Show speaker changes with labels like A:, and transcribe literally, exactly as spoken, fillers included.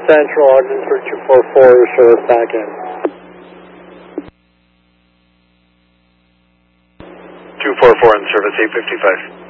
A: Central, Argent three two four four, service back in.
B: two four four in service, eight fifty-five.